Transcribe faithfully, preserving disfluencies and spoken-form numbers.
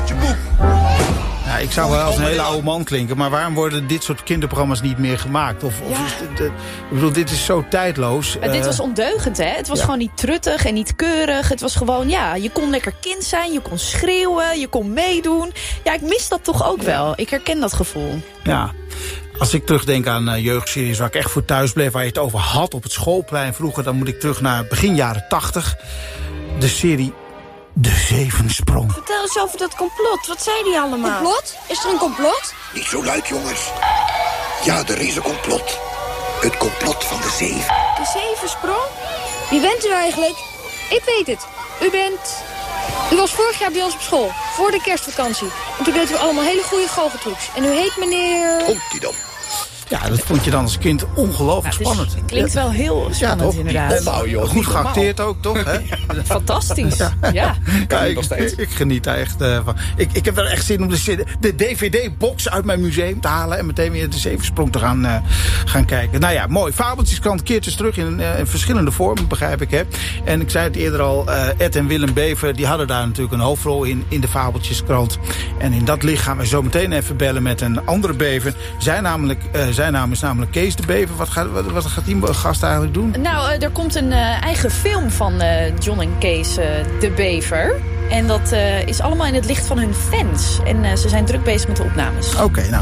je boek. Ja, ik zou wel als een hele oude man klinken, maar waarom worden dit soort kinderprogramma's niet meer gemaakt? Of, of Ja. is het, de, ik bedoel, dit is zo tijdloos. Maar dit Uh, was ondeugend, hè? Het was ja. gewoon niet truttig en niet keurig. Het was gewoon, ja, je kon lekker kind zijn, je kon schreeuwen, je kon meedoen. Ja, ik mis dat toch ook wel. Ik herken dat gevoel. Ja. Als ik terugdenk aan uh, jeugdseries waar ik echt voor thuis bleef, waar je het over had op het schoolplein vroeger, dan moet ik terug naar begin jaren tachtig. De serie De Zevensprong. Vertel eens over dat complot. Wat zei die allemaal? Complot? Is er een complot? Niet zo luid, jongens. Ja, er is een complot. Het complot van de zeven. De zevensprong? Wie bent u eigenlijk? Ik weet het. U bent... U was vorig jaar bij ons op school, voor de kerstvakantie. En toen deden we allemaal hele goede goocheltrucs. En u heet meneer... Komt die dan? Ja, dat vond je dan als kind ongelooflijk Ja, het is- spannend. het klinkt wel heel spannend, toch? inderdaad. Nou, joh, Goed geacteerd ook, toch? Hè? Fantastisch. Ja. Ja, ik, ik, ik geniet daar echt uh, van. Ik, ik heb er echt zin om de, de D V D-box uit mijn museum te halen en meteen weer de Zevensprong te gaan, uh, gaan kijken. Nou ja, mooi. Fabeltjeskrant keert dus terug in, uh, in verschillende vormen, begrijp ik. Hè. En ik zei het eerder al, uh, Ed en Willem Bever, die hadden daar natuurlijk een hoofdrol in, in de Fabeltjeskrant. En in dat licht gaan we zo meteen even bellen met een andere Bever. Zijn, namelijk, uh, zijn naam is namelijk Kees de Bever. Wat gaat, wat, wat gaat die gast eigenlijk doen? Nou, uh, er komt een uh, eigen film van uh, John en Kees uh, de Bever. En dat uh, is allemaal in het licht van hun fans. En uh, ze zijn druk bezig met de opnames. Oké, okay, nou.